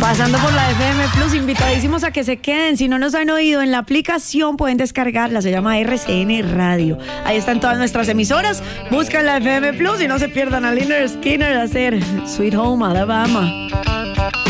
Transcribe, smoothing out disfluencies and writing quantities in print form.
Pasando por la FM Plus, invitadísimos a que se queden. Si no nos han oído en la aplicación, pueden descargarla. Se llama RCN Radio. Ahí están todas nuestras emisoras. Buscan la FM Plus y no se pierdan a Lynyrd Skynyrd hacer Sweet Home Alabama.